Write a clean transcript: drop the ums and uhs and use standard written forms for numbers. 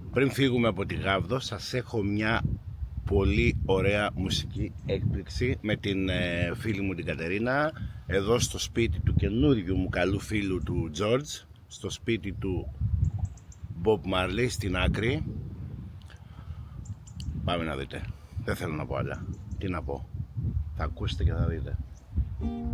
Πριν φύγουμε από τη Γάβδο, σας έχω μια πολύ ωραία μουσική έκπληξη με την φίλη μου την Κατερίνα, εδώ στο σπίτι του καινούριου μου καλού φίλου του George, στο σπίτι του Bob Marley στην άκρη. Πάμε να δείτε. Δεν θέλω να πω άλλα. Τι να πω. Θα ακούσετε και θα δείτε.